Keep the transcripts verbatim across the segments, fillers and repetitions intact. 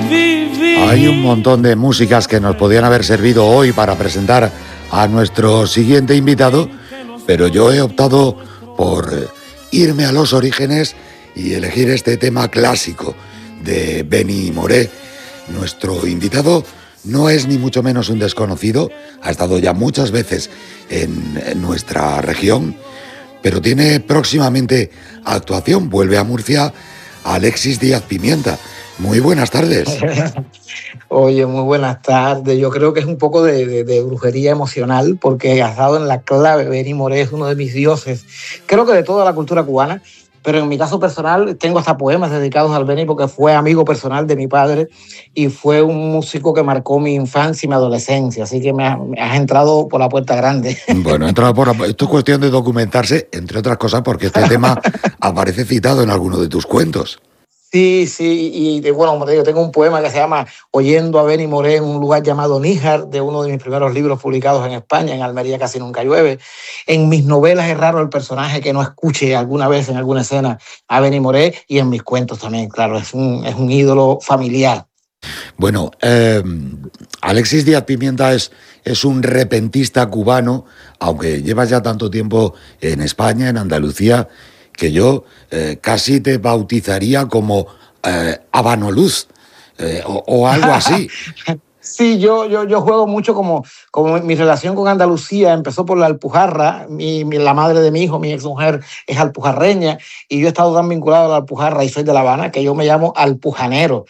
Hay un montón de músicas que nos podían haber servido hoy para presentar a nuestro siguiente invitado, pero yo he optado por irme a los orígenes y elegir este tema clásico de Benny Moré. Nuestro invitado no es ni mucho menos un desconocido, ha estado ya muchas veces en, en nuestra región, pero tiene próximamente actuación. Vuelve a Murcia Alexis Díaz Pimienta. Muy buenas tardes. Oye, muy buenas tardes. Yo creo que es un poco de, de, de brujería emocional, porque has dado en la clave. Benny Moré es uno de mis dioses, creo que de toda la cultura cubana, pero en mi caso personal tengo hasta poemas dedicados al Benny, porque fue amigo personal de mi padre y fue un músico que marcó mi infancia y mi adolescencia, así que me, ha, me has entrado por la puerta grande. Bueno, entrado por la, esto es cuestión de documentarse, entre otras cosas, porque este tema aparece citado en alguno de tus cuentos. Sí, sí, y bueno, como te digo, tengo un poema que se llama Oyendo a Benny Moré en un lugar llamado Níjar, de uno de mis primeros libros publicados en España, en Almería casi nunca llueve. En mis novelas es raro el personaje que no escuche alguna vez en alguna escena a Benny Moré, y en mis cuentos también, claro, es un, es un ídolo familiar. Bueno, eh, Alexis Díaz Pimienta es, es un repentista cubano, aunque lleva ya tanto tiempo en España, en Andalucía, que yo eh, casi te bautizaría como eh, Habanoluz eh, o, o algo así. Sí, yo, yo, yo juego mucho como, como mi relación con Andalucía empezó por la Alpujarra. Mi, mi, la madre de mi hijo, mi exmujer, es alpujarreña, y yo he estado tan vinculado a la Alpujarra y soy de La Habana que yo me llamo alpujanero.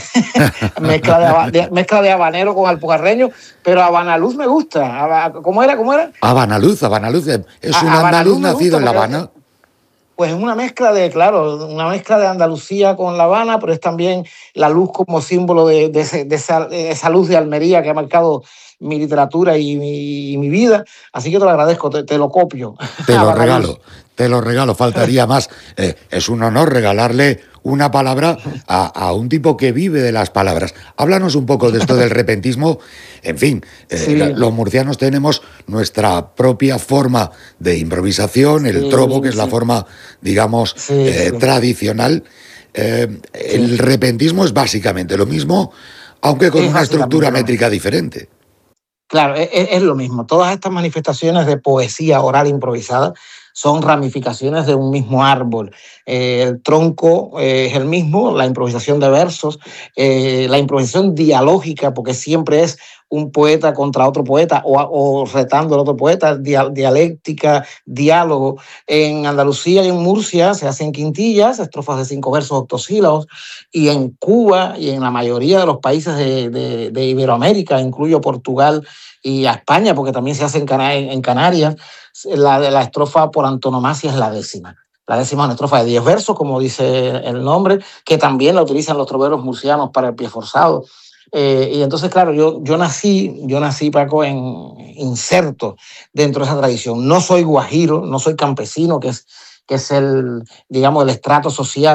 mezcla, de, de, mezcla de habanero con alpujarreño, pero Habanaluz me gusta. ¿Cómo era? ¿Cómo era? Habanaluz, Habanaluz. Es un andaluz nacido en La Habana. Pues es una mezcla de, claro, una mezcla de Andalucía con La Habana, pero es también la luz como símbolo de, de, ese, de, esa, de esa luz de Almería que ha marcado mi literatura y mi, y mi vida. Así que te lo agradezco, te, te lo copio. Te lo regalo, te lo regalo, faltaría más. Eh, es un honor regalarle una palabra a, a un tipo que vive de las palabras. Háblanos un poco de esto del repentismo. En fin, eh, sí. Los murcianos tenemos nuestra propia forma de improvisación, el sí, trobo, que es sí. la forma, digamos, sí, eh, sí. tradicional. Eh, sí. El repentismo es básicamente lo mismo, aunque con es una estructura métrica diferente. Claro, es, es lo mismo. Todas estas manifestaciones de poesía oral improvisada son ramificaciones de un mismo árbol. Eh, el tronco eh, es el mismo, la improvisación de versos, eh, la improvisación dialógica, porque siempre es un poeta contra otro poeta o, o retando al otro poeta, dia, dialéctica, diálogo. En Andalucía y en Murcia se hacen quintillas, estrofas de cinco versos octosílabos, y en Cuba y en la mayoría de los países de, de, de Iberoamérica, incluyo Portugal y a España, porque también se hace en, Can en Canarias, la, la estrofa por antonomasia es la décima. La décima es una estrofa de diez versos, como dice el nombre, que también la utilizan los troveros murcianos para el pie forzado. Eh, y entonces, claro, yo, yo nací, yo nací, Paco, en inserto dentro de esa tradición. No soy guajiro, no soy campesino, que es, que es el, digamos, el estrato social